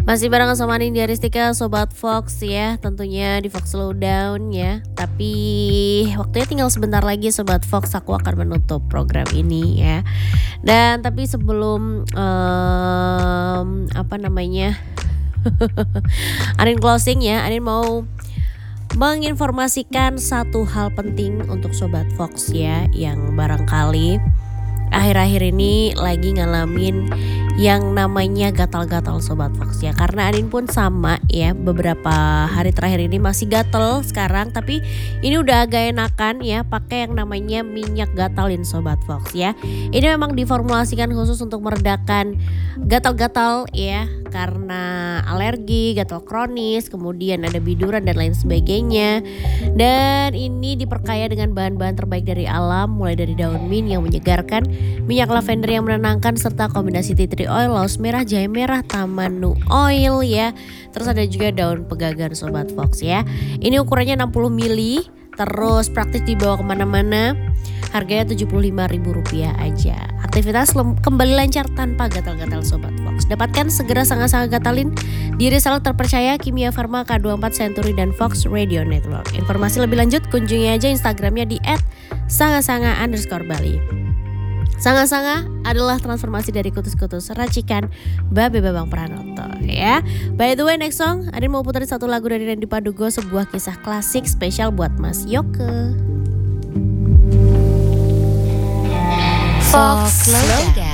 Masih bareng sama Nindya Ristika, Sobat Fox ya, tentunya di Fox Slowdown ya. Tapi waktunya tinggal sebentar lagi Sobat Fox, aku akan menutup program ini ya. Dan tapi sebelum apa namanya Anin closing ya, Anin mau menginformasikan satu hal penting untuk Sobat Fox ya, yang barangkali akhir-akhir ini lagi ngalamin yang namanya gatal-gatal Sobat Fox ya. Karena Anin pun sama ya, beberapa hari terakhir ini masih gatal sekarang, tapi ini udah agak enakan ya pakai yang namanya minyak gatalin Sobat Fox ya. Ini memang diformulasikan khusus untuk meredakan gatal-gatal ya, karena alergi, gatal kronis, kemudian ada biduran dan lain sebagainya. Dan ini diperkaya dengan bahan-bahan terbaik dari alam, mulai dari daun mint yang menyegarkan, minyak lavender yang menenangkan, serta kombinasi tea tree oil, laos merah, jahe merah, tamanu oil ya. Terus ada juga daun pegagan Sobat Fox ya. Ini ukurannya 60 ml, terus praktis dibawa kemana-mana. Harganya Rp75.000 aja. Aktivitas kembali lancar tanpa gatal-gatal Sobat Fox. Dapatkan segera Sanga-Sanga Gatalin di reseller terpercaya Kimia Farma, K24 Century, dan Fox Radio Network. Informasi lebih lanjut kunjungi aja Instagramnya di @sanga-sanga_bali. Sanga-Sanga adalah transformasi dari kutus-kutus racikan Babe Babang Pranoto ya. By the way, next song Adin mau putar satu lagu dari Randy Padugo, sebuah kisah klasik spesial buat Mas Yoke. Fox Slowdown.